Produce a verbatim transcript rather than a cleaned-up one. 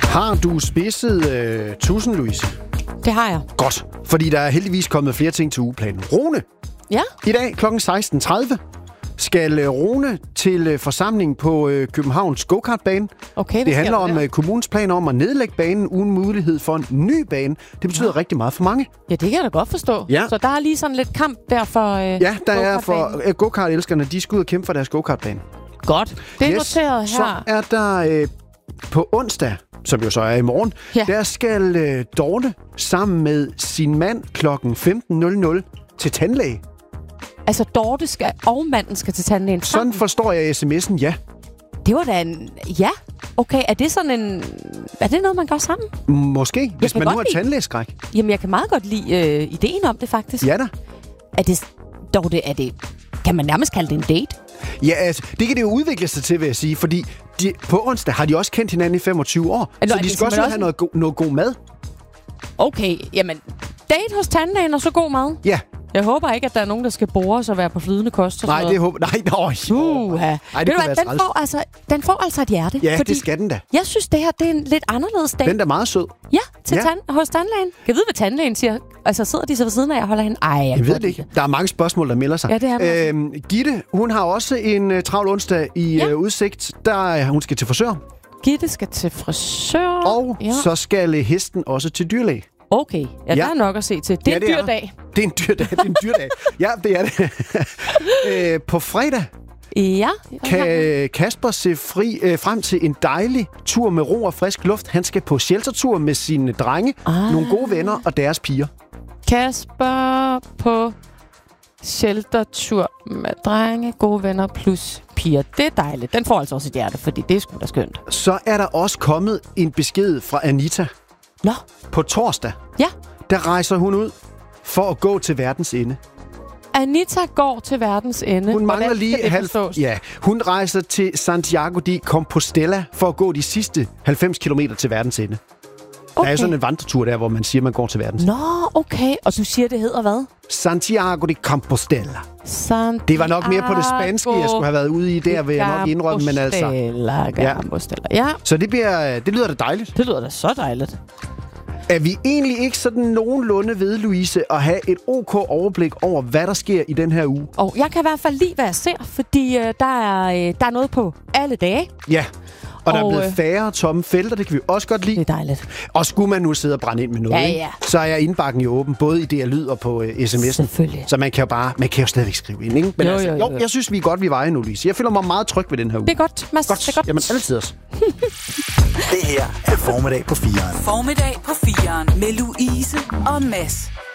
Har du spidset øh, tusind, Louise? Det har jeg. Godt, fordi der er heldigvis kommet flere ting til ugeplanen. Rune, Ja? i dag klokken seksten tredive skal øh, Rune til øh, forsamling på øh, Københavns go-kartbane. Okay, Det handler om der? øh, kommunens planer om at nedlægge banen uden mulighed for en ny bane. Det betyder ja. rigtig meget for mange. Ja, det kan jeg da godt forstå. Ja. Så der er lige sådan lidt kamp der for øh, Ja, der er for go-kartbanen. øh, go-kart-elskerne, de skal ud og kæmpe for deres go-kartbane. Godt. Det er Yes, noteret her. Så er der øh, på onsdag, som jo så er i morgen, Ja. der skal øh, Dorte sammen med sin mand klokken femten nul nul til tandlæge. Altså, Dorte skal, og manden skal til tandlægen Sådan sammen. forstår jeg sms'en, ja. Det var da en... Ja, okay. Er det sådan en... Er det noget, man gør sammen? Måske, hvis kan man nu godt har lide- tandlægeskræk. Jamen, jeg kan meget godt lide øh, ideen om det, faktisk. Ja da. Er det... Dorte, er det... Kan man nærmest kalde det en date? Ja, altså, det kan det jo udvikle sig til, vil jeg sige, fordi de, på onsdag har de også kendt hinanden i femogtyve år, Eller så er de det skal også simpelthen have noget, go- noget god mad. Okay, jamen... Date hos tandlægen og så god mad. Ja, Jeg håber ikke, at der er nogen, der skal bores og være på flydende kost og nej, sådan det noget. håber... Nej, nej, Uha. Ej, Ved det du kunne hvad, være den træls. får, altså, den får altså et hjerte. Ja, fordi det skal den da. Jeg synes, det her det er en lidt anderledes dag. Den er da meget sød. Ja, til Ja. Tand, hos tandlægen. Kan jeg vide, hvad tandlægen siger? Altså, sidder de så ved siden af og holder hende? Ej, jeg, Jeg kan ved godt det lide ikke. Der er mange spørgsmål, der melder sig. Ja, det er der øhm, Gitte, hun har også en uh, travl onsdag i Ja. uh, udsigt. Der uh, hun skal til frisør. Gitte skal til frisør. Og ja. så skal uh, hesten også til dyrlæge. Okay, ja, Ja. der er nok at se til. Det er Ja, en det er dyr der. dag. Det er en dyr dag. Det er en dyr dag. Ja, det er det. øh, på fredag Ja. kan Kasper se fri, øh, frem til en dejlig tur med ro og frisk luft. Han skal på sheltertur med sine drenge, Ah. nogle gode venner og deres piger. Kasper på sheltertur med drenge, gode venner plus piger. Det er dejligt. Den får altså også et hjerte, fordi det er sgu da skønt. Så er der også kommet en besked fra Anita. Nå, På torsdag, ja. der rejser hun ud for at gå til verdens ende. Anita går til verdens ende. Hun mangler Hvordan lige skal det halv... forstås? Ja, hun rejser til Santiago de Compostela for at gå de sidste halvfems kilometer til verdens ende. Okay. Der er Okay. sådan en vandretur der, hvor man siger, man går til verdens ende. Nå, okay. Og du siger, det hedder hvad? Santiago de Compostela. Santiago Det var nok mere på det spanske, jeg skulle have været ude i. Der vil jeg nok indrømme, men altså... Ja. Ja, Så det, bliver, det lyder da dejligt. det lyder da så dejligt. Er vi egentlig ikke sådan nogenlunde ved, Louise, at have et ok overblik over, hvad der sker i den her uge? Og jeg kan i hvert fald lide, hvad jeg ser, fordi øh, der, er, øh, der er noget på alle dage. Ja, og der er Og, blevet øh, færre tomme felter, det kan vi også godt lide. Det er dejligt. Og skulle man nu sidde og brænde ind med noget, Ja, ikke? ja. Så er indbakken jo åben, både i D R Lyd og på uh, sms'en. Selvfølgelig. Så man kan jo bare, man kan jo stadigvæk skrive ind, ikke? Men Jo, altså, jo, jo, jo. jeg synes, vi er godt, vi vejer nu, Louise. Jeg føler mig meget tryg ved den her uge. Det er godt, Mads. Godt. Det er godt. Jamen, altid også. Det her er Formiddag på fireren. Formiddag på fireren med Louise og Mads.